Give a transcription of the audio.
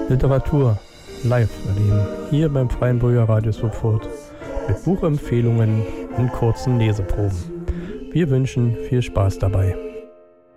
Literatur live erleben, hier beim Freienburger Radio Sopfurt mit Buchempfehlungen und kurzen Leseproben. Wir wünschen viel Spaß dabei.